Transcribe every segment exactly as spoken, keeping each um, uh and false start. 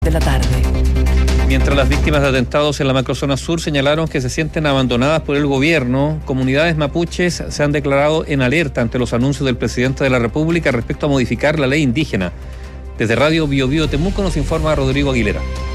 de la tarde. Mientras las víctimas de atentados en la macrozona sur señalaron que se sienten abandonadas por el gobierno, comunidades mapuches se han declarado en alerta ante los anuncios del presidente de la República respecto a modificar la ley indígena. Desde Radio Bio Bio Temuco nos informa Rodrigo Aguilera.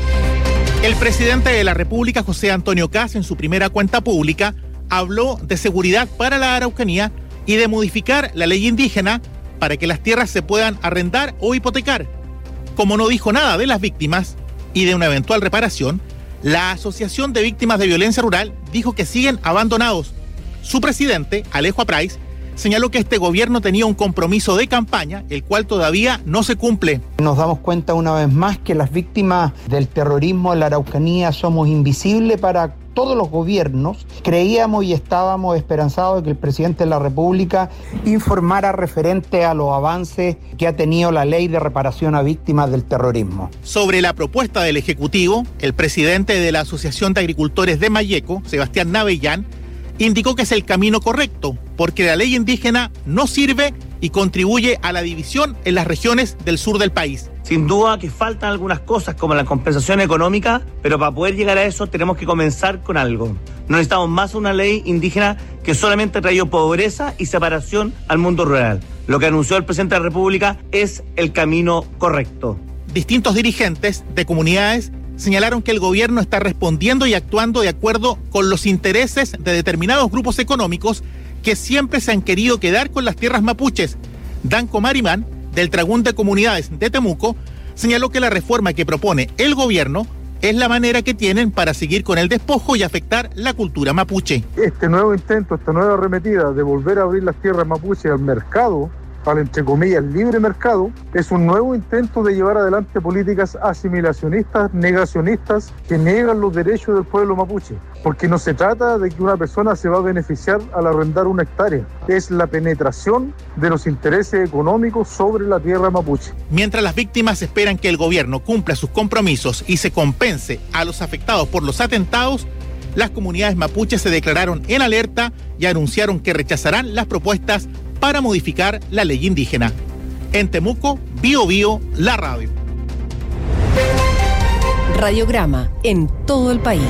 El presidente de la República, José Antonio Kast, en su primera cuenta pública, habló de seguridad para la Araucanía y de modificar la ley indígena para que las tierras se puedan arrendar o hipotecar. Como no dijo nada de las víctimas y de una eventual reparación, la Asociación de Víctimas de Violencia Rural dijo que siguen abandonados. Su presidente, Alejo Apraiz, señaló que este gobierno tenía un compromiso de campaña, el cual todavía no se cumple. Nos damos cuenta una vez más que las víctimas del terrorismo en la Araucanía somos invisibles para todos los gobiernos. Creíamos y estábamos esperanzados de que el presidente de la República informara referente a los avances que ha tenido la ley de reparación a víctimas del terrorismo. Sobre la propuesta del Ejecutivo, el presidente de la Asociación de Agricultores de Malleco, Sebastián Navellán, indicó que es el camino correcto, porque la ley indígena no sirve y contribuye a la división en las regiones del sur del país. Sin duda que faltan algunas cosas como la compensación económica, pero para poder llegar a eso tenemos que comenzar con algo. No necesitamos más una ley indígena que solamente ha traído pobreza y separación al mundo rural. Lo que anunció el presidente de la República es el camino correcto. Distintos dirigentes de comunidades señalaron que el gobierno está respondiendo y actuando de acuerdo con los intereses de determinados grupos económicos que siempre se han querido quedar con las tierras mapuches. Danco Marimán, del Tragún de Comunidades de Temuco, señaló que la reforma que propone el gobierno es la manera que tienen para seguir con el despojo y afectar la cultura mapuche. Este nuevo intento, esta nueva arremetida de volver a abrir las tierras mapuches al mercado, al entre comillas libre mercado, es un nuevo intento de llevar adelante políticas asimilacionistas, negacionistas, que niegan los derechos del pueblo mapuche. Porque no se trata de que una persona se va a beneficiar al arrendar una hectárea, es la penetración de los intereses económicos sobre la tierra mapuche. Mientras las víctimas esperan que el gobierno cumpla sus compromisos y se compense a los afectados por los atentados, las comunidades mapuches se declararon en alerta y anunciaron que rechazarán las propuestas para modificar la ley indígena. En Temuco, Bio Bio, la radio. Radiograma en todo el país.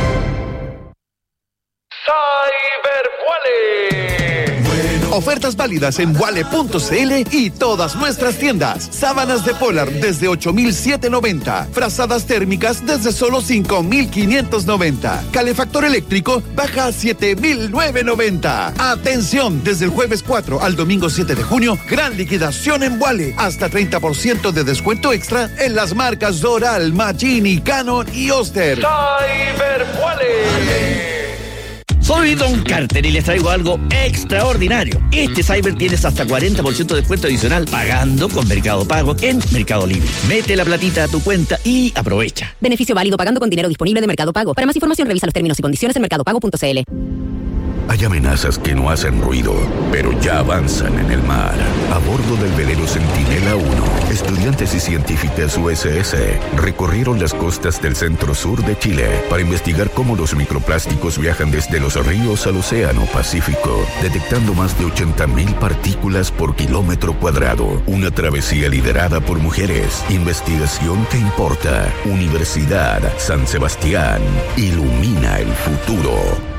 Ofertas válidas en wale punto cl y todas nuestras tiendas. Sábanas de Polar desde ocho mil setecientos noventa. Frazadas térmicas desde solo cinco mil quinientos noventa. Calefactor eléctrico baja a siete mil novecientos noventa. Atención, desde el jueves cuatro al domingo siete de junio, gran liquidación en Wale. Hasta treinta por ciento de descuento extra en las marcas Doral, Machini, Canon y Oster. Cyber Wale. Soy Don Carter y les traigo algo extraordinario. Este Cyber tienes hasta cuarenta por ciento de descuento adicional pagando con Mercado Pago en Mercado Libre. Mete la platita a tu cuenta y aprovecha. Beneficio válido pagando con dinero disponible de Mercado Pago. Para más información revisa los términos y condiciones en mercado pago punto cl. Hay amenazas que no hacen ruido, pero ya avanzan en el mar. A bordo del velero Centinela uno, estudiantes y científicas U S S recorrieron las costas del centro-sur de Chile para investigar cómo los microplásticos viajan desde los ríos al océano Pacífico, detectando más de ochenta mil partículas por kilómetro cuadrado. Una travesía liderada por mujeres. Investigación que importa. Universidad San Sebastián. Ilumina el futuro.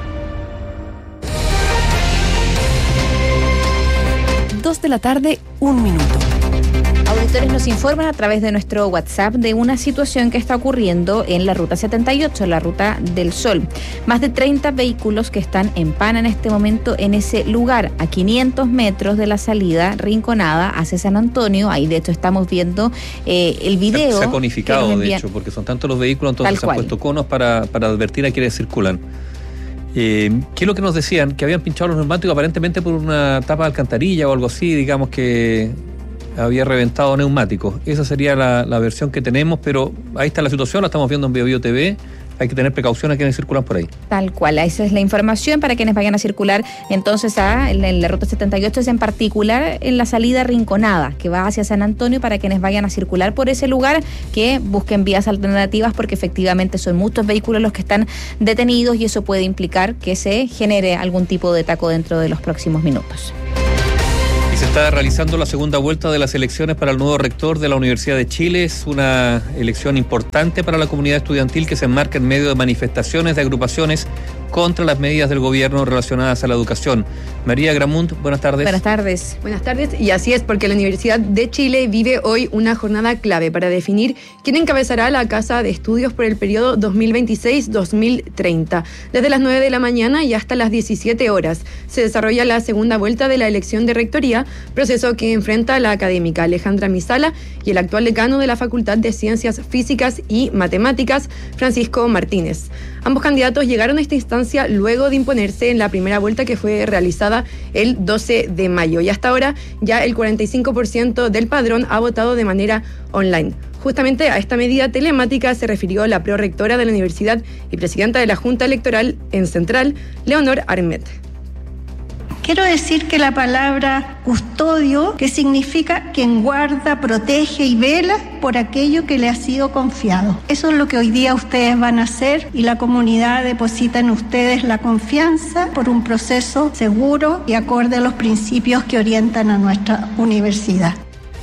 Dos de la tarde, un minuto. Auditores nos informan a través de nuestro WhatsApp de una situación que está ocurriendo en la Ruta setenta y ocho, la Ruta del Sol. Más de treinta vehículos que están en pana en este momento en ese lugar, a quinientos metros de la salida Rinconada hacia San Antonio. Ahí de hecho estamos viendo eh, el video. Se ha conificado, de hecho, porque son tantos los vehículos, entonces se han puesto conos para, para advertir a quienes circulan. Eh, ¿Qué es lo que nos decían? Que habían pinchado los neumáticos aparentemente por una tapa de alcantarilla o algo así, digamos que había reventado neumáticos. Esa sería la, la versión que tenemos, pero ahí está la situación, la estamos viendo en Bio Bio T V. Hay que tener precaución a quienes circulan por ahí. Tal cual, esa es la información para quienes vayan a circular entonces a en, en la Ruta setenta y ocho, es en particular en la salida Rinconada, que va hacia San Antonio, para quienes vayan a circular por ese lugar, que busquen vías alternativas, porque efectivamente son muchos vehículos los que están detenidos y eso puede implicar que se genere algún tipo de taco dentro de los próximos minutos. Se está realizando la segunda vuelta de las elecciones para el nuevo rector de la Universidad de Chile. Es una elección importante para la comunidad estudiantil que se enmarca en medio de manifestaciones de agrupaciones contra las medidas del gobierno relacionadas a la educación. María Gramunt, buenas tardes. Buenas tardes. Buenas tardes, y así es, porque la Universidad de Chile vive hoy una jornada clave para definir quién encabezará la Casa de Estudios por el periodo dos mil veintiséis a dos mil treinta. Desde las nueve de la mañana y hasta las diecisiete horas se desarrolla la segunda vuelta de la elección de rectoría, proceso que enfrenta a la académica Alejandra Misala y el actual decano de la Facultad de Ciencias Físicas y Matemáticas, Francisco Martínez. Ambos candidatos llegaron a esta instancia luego de imponerse en la primera vuelta que fue realizada el doce de mayo. Y hasta ahora ya el cuarenta y cinco por ciento del padrón ha votado de manera online. Justamente a esta medida telemática se refirió la prorectora de la universidad y presidenta de la Junta Electoral en Central, Leonor Armet. Quiero decir que la palabra custodio, que significa quien guarda, protege y vela por aquello que le ha sido confiado. Eso es lo que hoy día ustedes van a hacer, y la comunidad deposita en ustedes la confianza por un proceso seguro y acorde a los principios que orientan a nuestra universidad.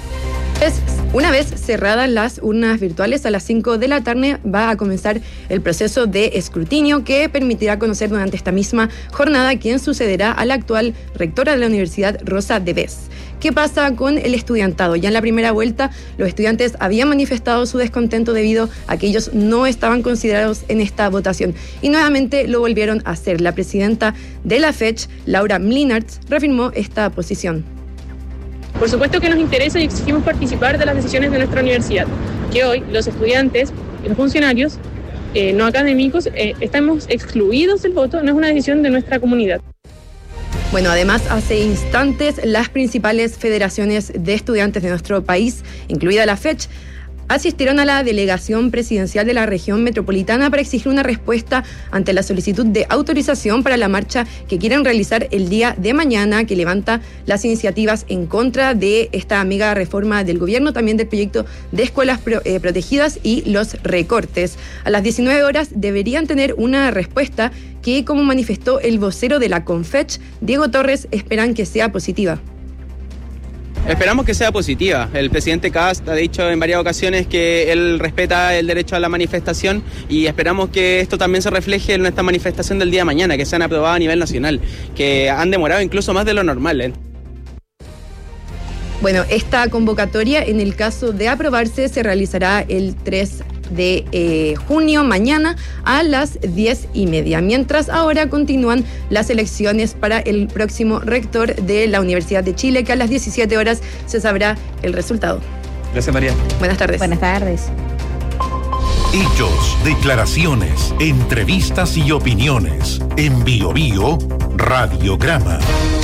Una vez cerradas las urnas virtuales, a las cinco de la tarde va a comenzar el proceso de escrutinio que permitirá conocer durante esta misma jornada quién sucederá a la actual rectora de la Universidad, Rosa Devés. ¿Qué pasa con el estudiantado? Ya en la primera vuelta, los estudiantes habían manifestado su descontento debido a que ellos no estaban considerados en esta votación, y nuevamente lo volvieron a hacer. La presidenta de la FECH, Laura Mlinartz, reafirmó esta posición. Por supuesto que nos interesa y exigimos participar de las decisiones de nuestra universidad, que hoy los estudiantes y los funcionarios eh, no académicos eh, estamos excluidos del voto, no es una decisión de nuestra comunidad. Bueno, además, hace instantes las principales federaciones de estudiantes de nuestro país, incluida la FECH, asistieron a la delegación presidencial de la región metropolitana para exigir una respuesta ante la solicitud de autorización para la marcha que quieren realizar el día de mañana, que levanta las iniciativas en contra de esta mega reforma del gobierno, también del proyecto de escuelas pro, eh, protegidas y los recortes. A las diecinueve horas deberían tener una respuesta que, como manifestó el vocero de la CONFECH, Diego Torres, esperan que sea positiva. Esperamos que sea positiva. El presidente Kast ha dicho en varias ocasiones que él respeta el derecho a la manifestación, y esperamos que esto también se refleje en nuestra manifestación del día de mañana, que sean aprobadas a nivel nacional, que han demorado incluso más de lo normal, ¿eh? Bueno, esta convocatoria, en el caso de aprobarse, se realizará el tres de eh, junio, mañana, a las diez y media. Mientras ahora continúan las elecciones para el próximo rector de la Universidad de Chile, que a las diecisiete horas se sabrá el resultado. Gracias, María. Buenas tardes. Buenas tardes. Hechos, declaraciones, entrevistas y opiniones. En Bio Bio, Radiograma.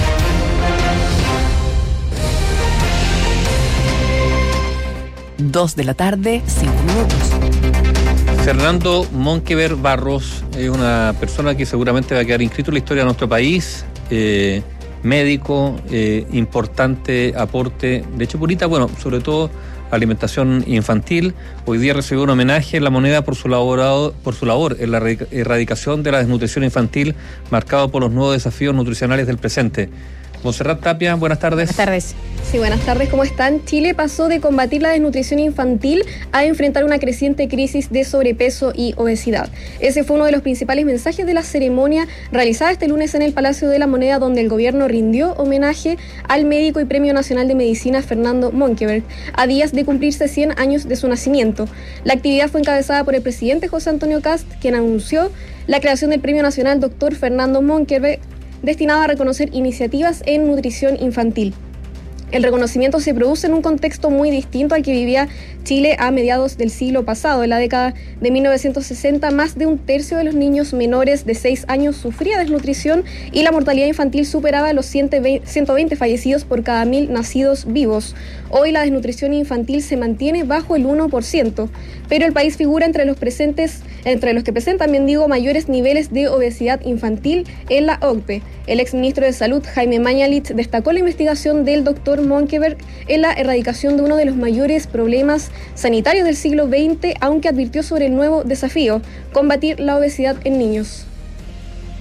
Dos de la tarde, cinco minutos. Fernando Monkever Barros es una persona que seguramente va a quedar inscrito en la historia de nuestro país, eh, médico, eh, importante aporte de hecho Purita, bueno, sobre todo alimentación infantil. Hoy día recibió un homenaje en La Moneda por su labor, por su labor en la erradicación de la desnutrición infantil, marcado por los nuevos desafíos nutricionales del presente. Montserrat Tapia, buenas tardes. Buenas tardes. Sí, buenas tardes, ¿cómo están? Chile pasó de combatir la desnutrición infantil a enfrentar una creciente crisis de sobrepeso y obesidad. Ese fue uno de los principales mensajes de la ceremonia realizada este lunes en el Palacio de la Moneda, donde el gobierno rindió homenaje al médico y Premio Nacional de Medicina Fernando Monkever, a días de cumplirse cien años de su nacimiento. La actividad fue encabezada por el presidente José Antonio Kast, quien anunció la creación del Premio Nacional Doctor Fernando Monkever, destinado a reconocer iniciativas en nutrición infantil. El reconocimiento se produce en un contexto muy distinto al que vivía Chile a mediados del siglo pasado. En la década de mil novecientos sesenta, más de un tercio de los niños menores de seis años sufría desnutrición y la mortalidad infantil superaba los ciento veinte fallecidos por cada mil nacidos vivos. Hoy la desnutrición infantil se mantiene bajo el uno por ciento, pero el país figura entre los presentes, entre los que presentan, bien digo, mayores niveles de obesidad infantil en la O C P E. El exministro de Salud, Jaime Mañalich, destacó la investigación del doctor Monkever en la erradicación de uno de los mayores problemas sanitarios del siglo veinte, aunque advirtió sobre el nuevo desafío: combatir la obesidad en niños.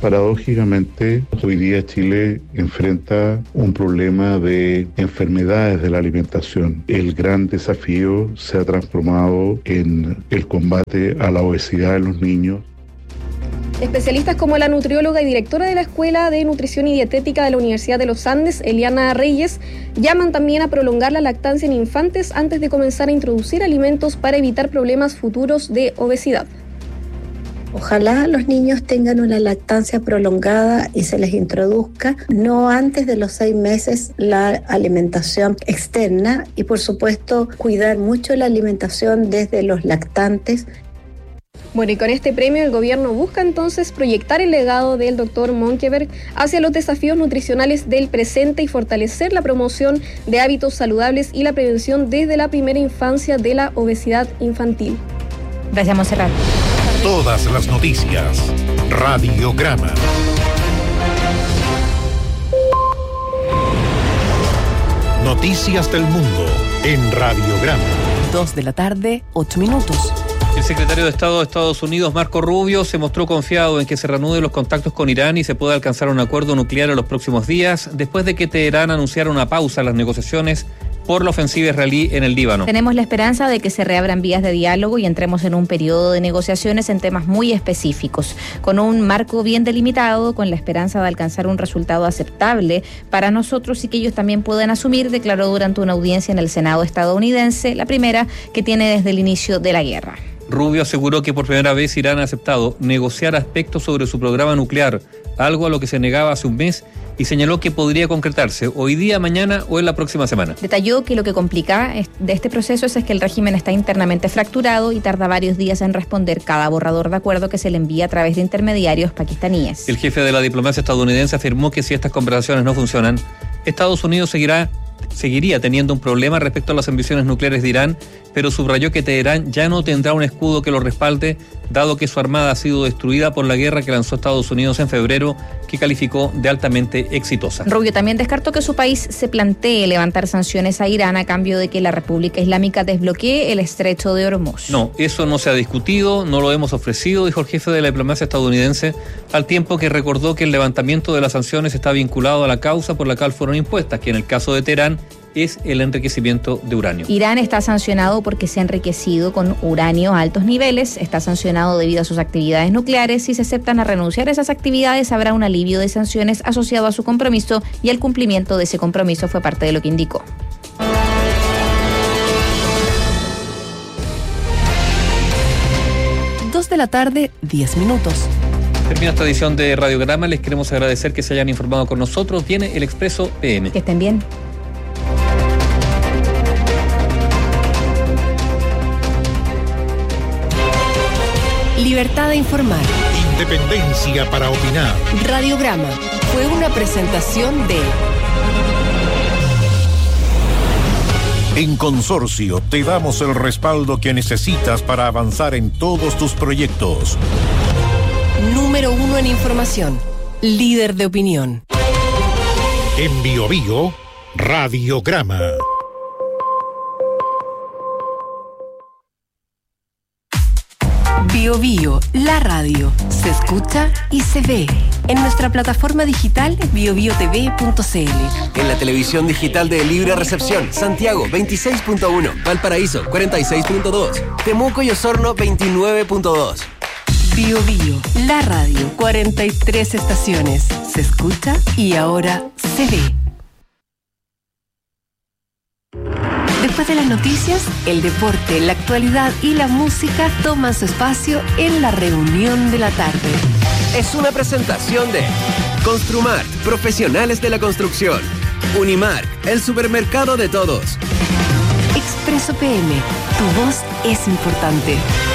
Paradójicamente, hoy día Chile enfrenta un problema de enfermedades de la alimentación. El gran desafío se ha transformado en el combate a la obesidad en los niños. Especialistas como la nutrióloga y directora de la Escuela de Nutrición y Dietética de la Universidad de los Andes, Eliana Reyes, llaman también a prolongar la lactancia en infantes antes de comenzar a introducir alimentos para evitar problemas futuros de obesidad. Ojalá los niños tengan una lactancia prolongada y se les introduzca no antes de los seis meses la alimentación externa y, por supuesto, cuidar mucho la alimentación desde los lactantes. Bueno, y con este premio el gobierno busca entonces proyectar el legado del doctor Monkeberg hacia los desafíos nutricionales del presente y fortalecer la promoción de hábitos saludables y la prevención desde la primera infancia de la obesidad infantil. Gracias, Monserrat. Todas las noticias. Radiograma. Noticias del mundo en Radiograma. Dos de la tarde, ocho minutos. El secretario de Estado de Estados Unidos, Marco Rubio, se mostró confiado en que se reanuden los contactos con Irán y se pueda alcanzar un acuerdo nuclear en los próximos días, después de que Teherán anunciara una pausa en las negociaciones por la ofensiva israelí en el Líbano. Tenemos la esperanza de que se reabran vías de diálogo y entremos en un periodo de negociaciones en temas muy específicos, con un marco bien delimitado, con la esperanza de alcanzar un resultado aceptable para nosotros y que ellos también puedan asumir, declaró durante una audiencia en el Senado estadounidense, la primera que tiene desde el inicio de la guerra. Rubio aseguró que por primera vez Irán ha aceptado negociar aspectos sobre su programa nuclear, algo a lo que se negaba hace un mes, y señaló que podría concretarse hoy día, mañana o en la próxima semana. Detalló que lo que complica de este proceso es que el régimen está internamente fracturado y tarda varios días en responder cada borrador de acuerdo que se le envía a través de intermediarios pakistaníes. El jefe de la diplomacia estadounidense afirmó que si estas conversaciones no funcionan, Estados Unidos seguirá seguiría teniendo un problema respecto a las ambiciones nucleares de Irán, pero subrayó que Teherán ya no tendrá un escudo que lo respalde, dado que su armada ha sido destruida por la guerra que lanzó Estados Unidos en febrero, que calificó de altamente exitosa. Rubio también descartó que su país se plantee levantar sanciones a Irán a cambio de que la República Islámica desbloquee el estrecho de Hormuz. No, eso no se ha discutido, no lo hemos ofrecido, dijo el jefe de la diplomacia estadounidense, al tiempo que recordó que el levantamiento de las sanciones está vinculado a la causa por la cual fueron impuestas, que en el caso de Teherán es el enriquecimiento de uranio. Irán está sancionado porque se ha enriquecido con uranio a altos niveles, está sancionado debido a sus actividades nucleares. Si se aceptan a renunciar a esas actividades, habrá un alivio de sanciones asociado a su compromiso y el cumplimiento de ese compromiso fue parte de lo que indicó. Dos de la tarde, diez minutos. Termina esta edición de Radiograma. Les queremos agradecer que se hayan informado con nosotros. Viene el Expreso P M. Que estén bien. Libertad de informar. Independencia para opinar. Radiograma fue una presentación de... En Consorcio te damos el respaldo que necesitas para avanzar en todos tus proyectos. Número uno en información. Líder de opinión. En Biobío, Radiograma. Biobío, la radio, se escucha y se ve. En nuestra plataforma digital bio bio t v punto c l. En la televisión digital de Libre Recepción, Santiago veintiséis punto uno, Valparaíso cuarenta y seis punto dos, Temuco y Osorno veintinueve punto dos. Biobío, la radio, cuarenta y tres estaciones. Se escucha y ahora se ve. Después de las noticias, el deporte, la actualidad y la música toman su espacio en la reunión de la tarde. Es una presentación de Construmart, profesionales de la construcción. Unimark, el supermercado de todos. Expreso P M, tu voz es importante.